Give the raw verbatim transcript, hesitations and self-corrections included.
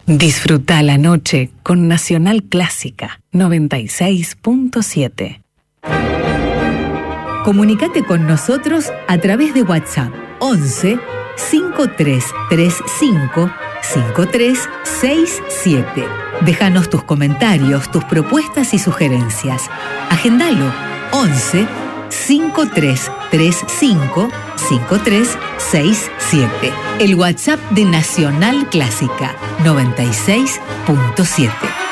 Disfruta la noche con Nacional Clásica noventa y seis punto siete. Comunicate con nosotros a través de WhatsApp once cinco tres tres cinco cinco tres seis siete. Déjanos tus comentarios, tus propuestas y sugerencias. Agendalo once cinco tres tres cinco cinco tres seis siete. El WhatsApp de Nacional Clásica noventa y seis punto siete.